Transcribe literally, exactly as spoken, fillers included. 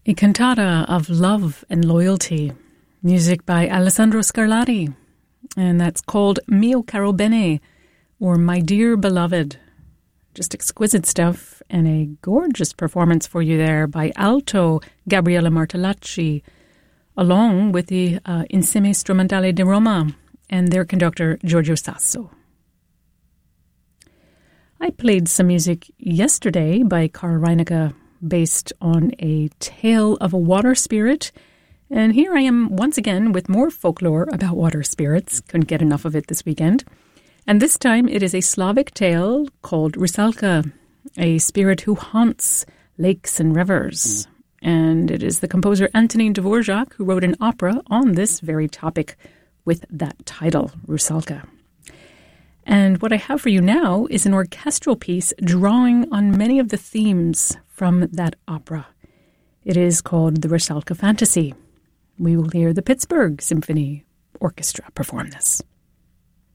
A cantata of love and loyalty, music by Alessandro Scarlatti, and that's called Mio Caro Bene, or My Dear Beloved. Just exquisite stuff, and a gorgeous performance for you there by alto Gabriella Martellacci, along with the uh, Insieme Strumentale di Roma and their conductor Giorgio Sasso. I played some music yesterday by Carl Reinecke, based on a tale of a water spirit. And here I am once again with more folklore about water spirits. Couldn't get enough of it this weekend. And this time it is a Slavic tale called Rusalka, a spirit who haunts lakes and rivers. And it is the composer Antonin Dvorak who wrote an opera on this very topic with that title, Rusalka. And what I have for you now is an orchestral piece drawing on many of the themes from that opera. It is called the Rusalka Fantasy. We will hear the Pittsburgh Symphony Orchestra perform this.